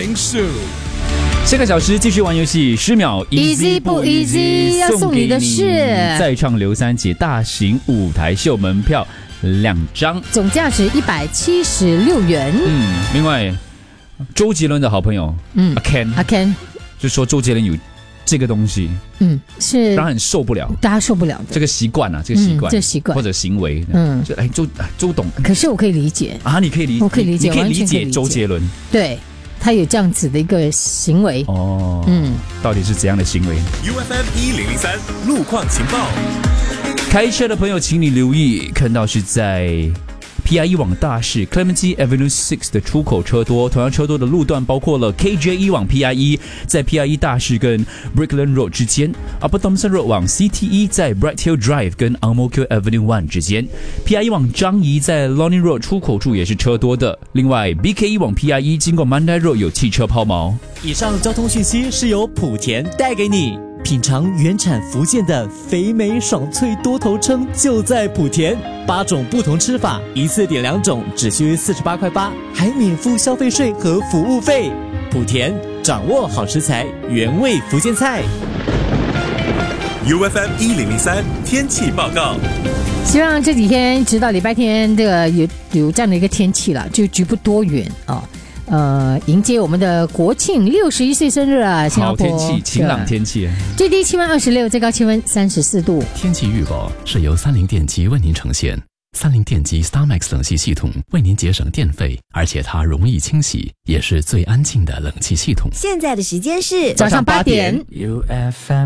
Morning Zoo。 下个小时继续玩游戏，10秒 Easy 不 Easy？ 要送你的是再唱刘三姐大型舞台秀门票2张， 总价值176元。 另外周杰伦的好朋友阿 Ken 就说周杰伦有这个东西， 是让人很受不了， 大家受不了的这个习惯啊，这个习惯，或者行为，就周董， 可是我可以理解啊，你可以理解， 我可以理解， 你可以理解周杰伦， 对他有这样子的一个行为哦，到底是怎样的行为 UFM 1003路况情报， 开车的朋友请你留意，看到是在PIE 往大市 Clementi Avenue 6的出口车多，同样车多的路段包括了 KJ 往 PIE 在 PIE 大市跟 Brickland Road 之间， Upper Thomson Road 往 CTE 在 Bright Hill Drive 跟 Ang Mo Kio Avenue 1之间， PIE 往樟宜在 Lonning Road 出口处也是车多的。另外 BKE 往 PIE 经过 Mandai Road 有汽车抛锚。 以上交通讯息是由莆田带给你。品尝原产福建的肥美爽脆多头称就在莆田，8种不同吃法，一次点2种，只需48.8块，还免付消费税和服务费。莆田掌握好食材，原味福建菜。 UFM 1003天气报告。 希望这几天直到礼拜天这个有这样的一个天气了，就局部多云啊。迎接我们的国庆61岁生日啊！新加坡好天气，晴朗天气， 最低气温26，最高气温34度。 天气预报是由三菱电机为您呈现。三菱电机 StarMax 冷气系统为您节省电费，而且它容易清洗，也是最安静的冷气系统。 现在的时间是早上8点。 UFM